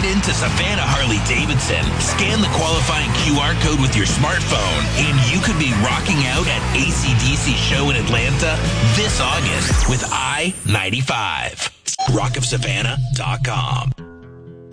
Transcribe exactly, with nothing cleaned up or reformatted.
right into Savannah Harley-Davidson. Scan the qualifying Q R code with your smartphone, and you could be rocking out at A C D C Show in Atlanta this August with I ninety-five. rock of savannah dot com.